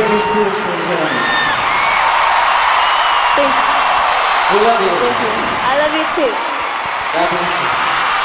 Britney Spears for the gentleman. Thank you. We love you. Thank you. I love you too. God bless you.